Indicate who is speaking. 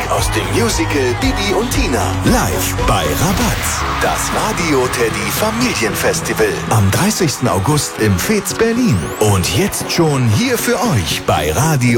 Speaker 1: aus dem Musical Bibi und Tina. Live bei Rabatz. Das Radio Teddy Familienfestival. Am 30. August im Fez Berlin. Und jetzt schon hier für euch bei Radio